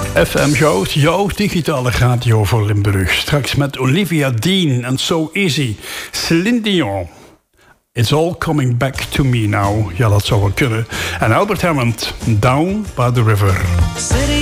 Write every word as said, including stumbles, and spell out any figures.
F M Goud, jouw digitale radio voor Limburg. Straks met Olivia Dean en So Easy. Céline Dion. It's all coming back to me now. Ja, dat zou wel kunnen. En Albert Hammond, Down by the River.